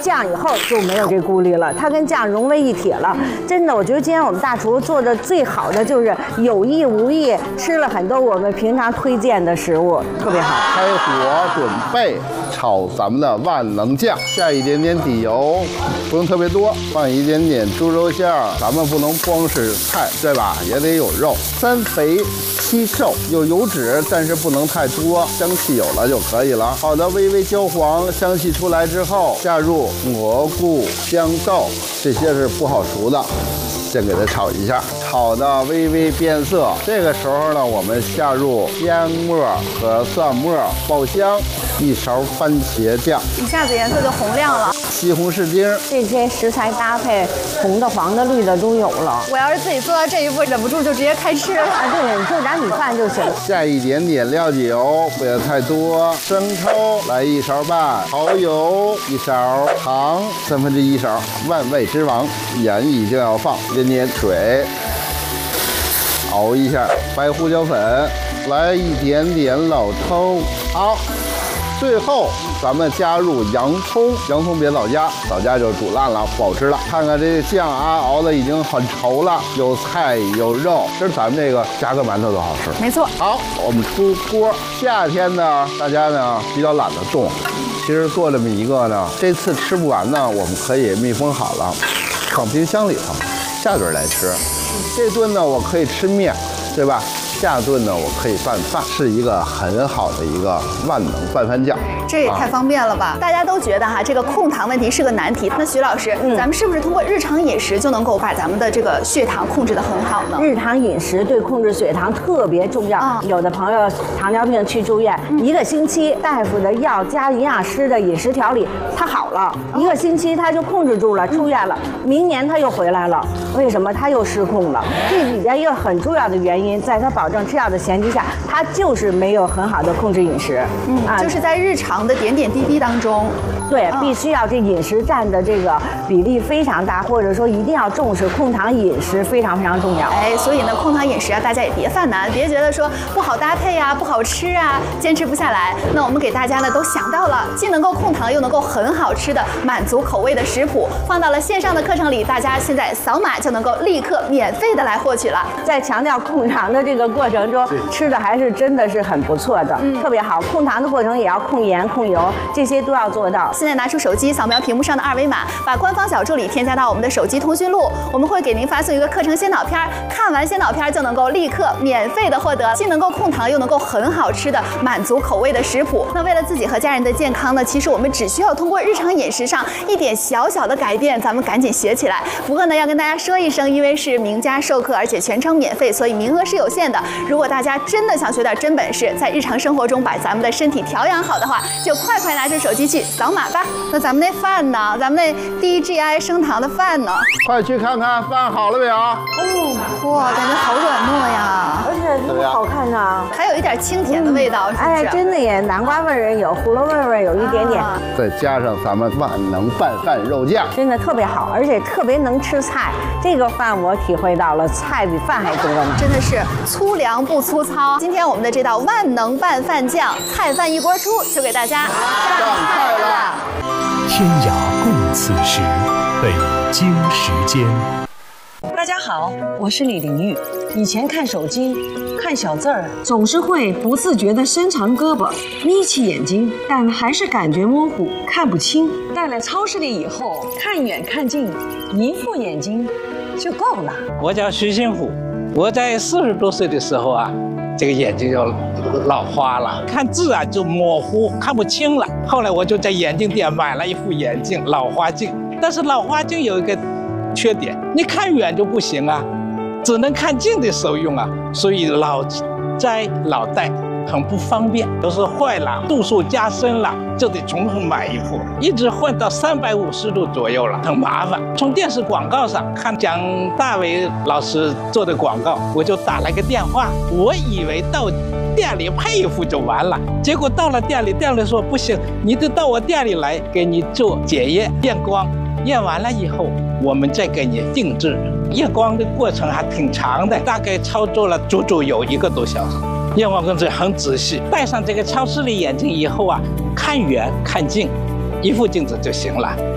酱以后就没有这顾虑了，它跟酱融为一体了。真的，我觉得今天我们大厨做的最好的就是有意无意吃了很多我们平常推荐的食物，特别好。 开火准备炒咱们的万能酱，下一点点底油，不用特别多，放一点点猪肉馅儿。咱们不能光是菜，对吧？也得有肉。3肥7瘦，有油脂，但是不能太多，香气有了就可以了。好的，微微焦黄，香气出来之后，加入蘑菇、香豆，这些是不好熟的。先给它炒一下，炒到微微变色。这个时候呢，我们下入姜末和蒜末爆香，1勺番茄酱， 一下子颜色就红亮了。 西红柿丁， 这些食材搭配，红的、黄的、绿的都有了。 我要是自己做到这一步，忍不住就直接开吃了。 对，你就点米饭就行。 下一点点料酒，不要太多。生抽来1勺半，蚝油1勺，糖1/3勺。万味之王，盐一定要放。一点点水，熬一下，白胡椒粉，来一点点老抽，好，最后咱们加入洋葱，洋葱别早加，早加就煮烂了，不好吃了。看看这个酱啊，熬的已经很稠了，有菜有肉，其实咱们这个加个馒头都好吃。 没错。 好，我们出锅。夏天呢，大家呢比较懒得动，其实做这么一个呢，这次吃不完呢，我们可以密封好了，放冰箱里头。下顿来吃，这顿呢我可以吃面，对吧？下顿呢我可以拌饭，是一个很好的一个万能拌饭酱。 这也太方便了吧！大家都觉得哈，这个控糖问题是个难题。那徐老师，咱们是不是通过日常饮食就能够把咱们的这个血糖控制得很好呢？ 日常饮食对控制血糖特别重要。有的朋友糖尿病去住院，1个星期，大夫的药加营养师的饮食调理，他好了，1个星期他就控制住了，出院了。明年他又回来了，为什么他又失控了？这里边一个很重要的原因，在他保证吃药的前提下，他就是没有很好的控制饮食。 就是在日常的点点滴滴当中， 对，必须要这饮食占的这个比例非常大，或者说一定要重视控糖饮食，非常非常重要。 哎，所以呢，控糖饮食啊，大家也别犯难，别觉得说不好搭配呀、不好吃啊，坚持不下来。那我们给大家呢都想到了，既能够控糖，又能够很好吃的满足口味的食谱，放到了线上的课程里，大家现在扫码就能够立刻免费的来获取了。 在强调控糖的这个过程中，吃的还是真的是很不错的，特别好。控糖的过程也要控盐、控油，这些都要做到。 现在拿出手机，扫描屏幕上的2维码，把官方小助理添加到我们的手机通讯录，我们会给您发送一个课程先导片，看完先导片就能够立刻免费的获得既能够控糖又能够很好吃的满足口味的食谱。那为了自己和家人的健康呢，其实我们只需要通过日常饮食上一点小小的改变，咱们赶紧学起来。不过呢，要跟大家说一声，因为是名家授课，而且全程免费，所以名额是有限的。如果大家真的想学点真本事，在日常生活中把咱们的身体调养好的话，就快拿出手机去扫码吧。那咱们那饭呢？咱们那DGI 升糖的饭呢？ 快去看看饭好了没有？ 哇，感觉好软糯呀， 而且这么好看呢， 还有一点清甜的味道，是不是？ 哎，真的耶，南瓜味儿有，胡萝卜味儿有一点点， 再加上咱们万能拌饭肉酱， 真的特别好，而且特别能吃菜。这个饭我体会到了，菜比饭还多呢， 真的是粗粮不粗糙。今天我们的这道万能拌饭酱，菜饭一锅出，就给大家上菜了。 天涯共此时，北京时间。 大家好，我是李玲玉。以前看手机，看小字儿，总是会不自觉地伸长胳膊，眯起眼睛，但还是感觉模糊，看不清。到了超市里以后，看远看近，一副眼睛就够了。 我叫徐新虎，我在40多岁的时候啊，这个眼睛就老花了，看字啊就模糊，看不清了。后来我就在眼镜店买了一副眼镜，老花镜。但是老花镜有一个缺点，你看远就不行啊，只能看近的时候用啊，所以老摘老戴很不方便，都是坏了，度数加深了，就得重新买一副，一直换到350度左右了，很麻烦。从电视广告上看蒋大为老师做的广告，我就打了个电话，我以为到店里配一副就完了，结果到了店里，店里说不行，你得到我店里来给你做检验验光，验完了以后我们再给你定制。验光的过程还挺长的，大概操作了足足有1个多小时。验光工作很仔细，戴上这个超视力眼镜以后啊，看远看近，一副镜子就行了。